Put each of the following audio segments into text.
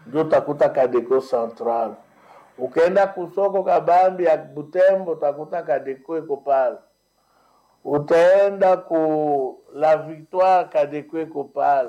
ndio utakuta Kadeko Central. Ukaenda kusoko kabambi ya Butembo utakuta Kadeko iko pale. Utaenda ku La Victoire Kadeko iko pale.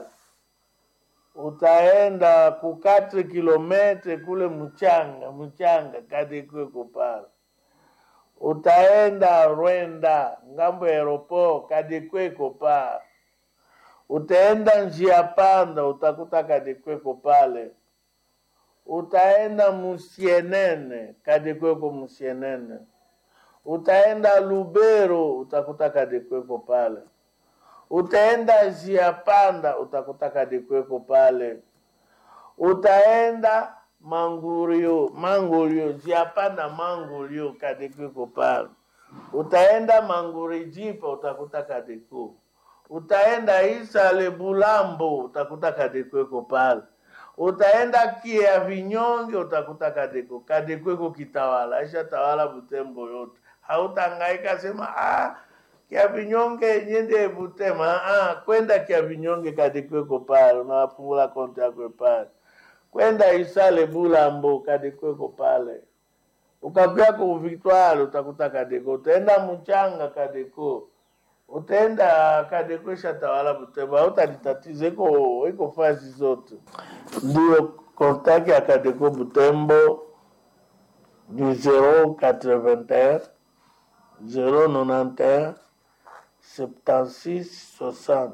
Utaenda ku 4 kilometre kule mchanga Kadeko iko pale. Utaenda Rwanda ngambo ya aeroport Kadeko iko pale. Utaenda njia panda utakuta Kadeko iko pale. Utaenda Musienene Kadeko iko Musienene. Utaenda Lubero utakuta Kadeko iko pale. Utaenda njia panda utakuta Kadeko iko pale. Utaenda Mangurio njia panda Mangurio Kadeko iko pale. Utaenda Mangurijipa utakuta Kadeko. Utaenda Isale Bulambo utakuta Kadeko iko pale. Utaenda Kia Vinyonge utakuta Kadeko. Kadeko iko kitawala, aisha tawala Butembo yote. Hautangaika sema Kia Vinyonge nyende Butema, kwenda Kia Vinyonge Kadeko iko pale, unawafungula konti yako pale. Kwenda Isale Bulambo Kadeko iko pale. Ukapia ku Victoire utakuta Kadeko. Utaenda Mchanga Kadeko. Utaenda Kadeko shatawala Butembo, utalitatiza iko fazi zote. Ndio kontakti ya Kadeko Butembo du 081 091 76 60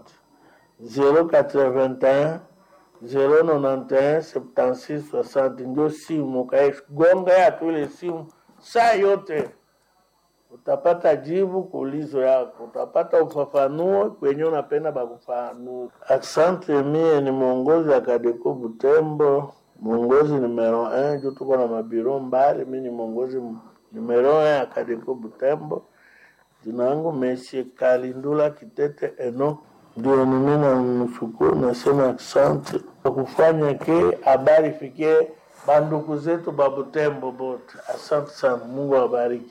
081 091 76 60 ndio simu gonga ya tule simu saa yote. Utapata jibu kuulizo yako, utapata ufafanuo kwenye unapenda bakufafanua. Asante, mie ni mwongozi wa Kadeko Butembo, mwongozi numero 1, juu tuko na mabiro mbali, mimi ni mwongozi numero 1 ya Kadeko Butembo. Jina langu Messie Kalindula Kitete Eno. Ndio mimi na mshukuru nasema asante kwa kufanya ke habari fikie banduku zetu ba Butembo bote. Asante sana, Mungu awabariki.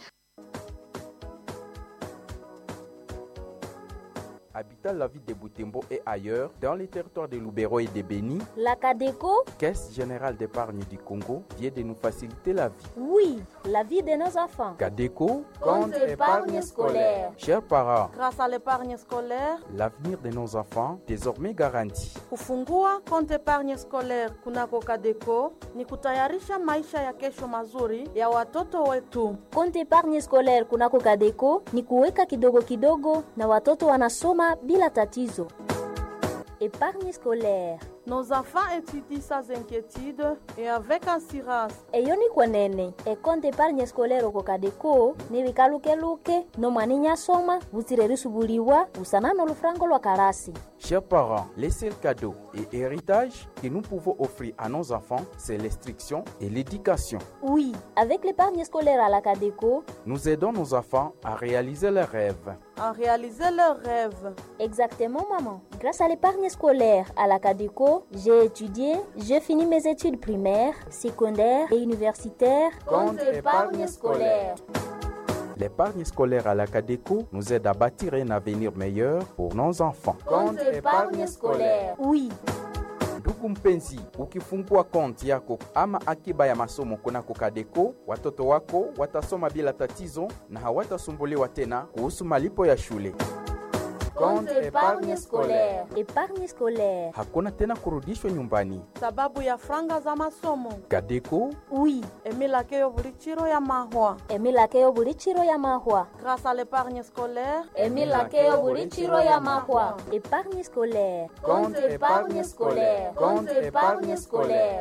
Habitant la ville de Butembo et ailleurs, dans les territoires de Lubero et de Beni, la Kadeko, Caisse Générale d'Épargne du Congo, vient de nous faciliter la vie. Oui, la vie de nos enfants. Kadeko, compte épargne scolaire. Chers parents, grâce à l'épargne scolaire, l'avenir de nos enfants désormais garanti. Kufungua compte épargne scolaire kunako Kadeko ni kutayarisha maisha ya kesho mazuri ya watoto wetu. Compte épargne scolaire kunako Kadeko ni kuweka kidogo kidogo na watoto wanasoma bila tatizo. Épargne scolaire. Nos enfants étudient sans inquiétude et avec assurance. Eyoni kwenene, compte épargne scolaire oko Kadeko, ni bikaluke no mwaninya soma, buzirerusubuliwa, busanano lufrango lwa karasi. Chers parents, les seuls cadeaux et héritages que nous pouvons offrir à nos enfants, c'est l'instruction et l'éducation. Oui, avec l'épargne scolaire à la Kadeko, nous aidons nos enfants à réaliser leurs rêves. À réaliser leurs rêves. Exactement, maman. Grâce à l'épargne scolaire à la Kadeko, j'ai étudié, j'ai fini mes études primaires, secondaires et universitaires. Compte épargne scolaire. L'épargne scolaire à la Kadeko nous aide à bâtir un avenir meilleur pour nos enfants. Compte épargne scolaire. Oui. Ndugu mpenzi, ukifungua konti yako ama akiba ya masomo kunako Kadeko, watoto wako watasoma bila tatizo na hawatasumbuliwa tena kuhusu malipo ya shule. Compte épargne scolaire. Épargne scolaire. Hakuna tena kurudishwa nyumbani sababu ya franga za masomo. Kadeko, oui. Emilakeyo bulichiro ya mahwa. Emilakeyo bulichiro ya mahwa. Grâce à l'épargne scolaire, emilakeyo bulichiro ya mahwa. Épargne scolaire. Compte épargne scolaire. Compte épargne scolaire.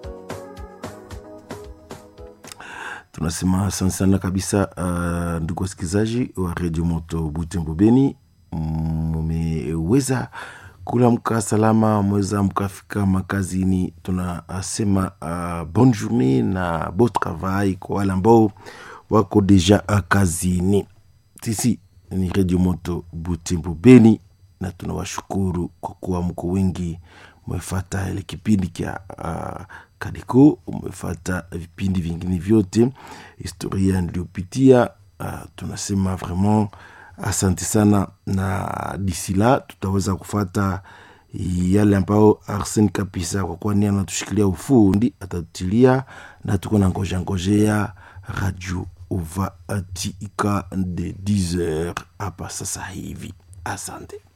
Tunasema asante sana kabisa ndugu wasikilizaji wa Radio Moto Butembo Beni. Mmeweza kuamka salama, mweza mkafika makazini. Tunasema bonne journée na bon travail kwa wale ambao wako deja kazini. Sisi ni Radio Moto Butembo Beni na tunawashukuru kwa kuwa mko wengi mmefuata ile kipindi kia Kadeko, mmefuata vipindi vingine vyote, historia niliyopitia. Tunasema vraiment asante sana, na d'ici là tutaweza kufuata yale ambao Arsene Kapisa kwa kuwa ni anatushikilia ufundi atatilia, na tuko na ngojea radio uva atika de 10h hapa sasa hivi. Asante.